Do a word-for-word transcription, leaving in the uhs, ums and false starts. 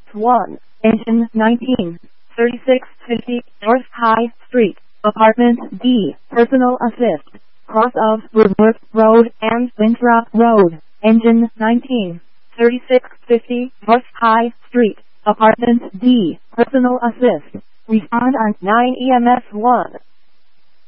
one, engine nineteen, thirty-six fifty North High Street, Apartment D, personal assist, cross of Woodward Road and Winthrop Road, engine nineteen, thirty-six fifty North High Street, Apartment D, personal assist, respond on nine E M S one.